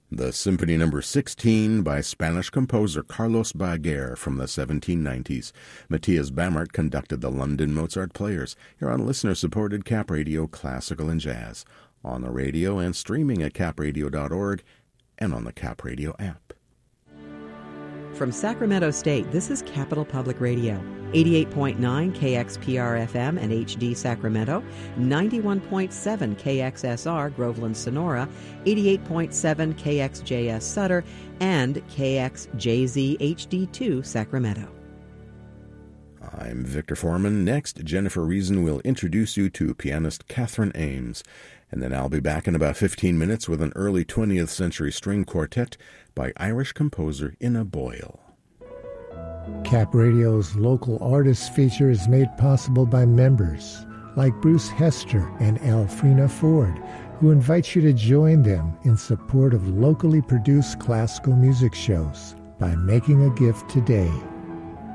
The Symphony No. 16 by Spanish composer Carlos Baguer from the 1790s. Matthias Bamert conducted the London Mozart Players here on listener-supported Cap Radio Classical and Jazz, on the radio and streaming at capradio.org and on the Cap Radio app. From Sacramento State, this is Capital Public Radio, 88.9 KXPR-FM and HD Sacramento, 91.7 KXSR Groveland Sonora, 88.7 KXJS Sutter, and KXJZ HD2 Sacramento. I'm Victor Foreman. Next, Jennifer Reason will introduce you to pianist Catherine Ames. And then I'll be back in about 15 minutes with an early 20th century string quartet by Irish composer Ina Boyle. Cap Radio's local artists feature is made possible by members like Bruce Hester and Alfrena Ford, who invite you to join them in support of locally produced classical music shows by making a gift today.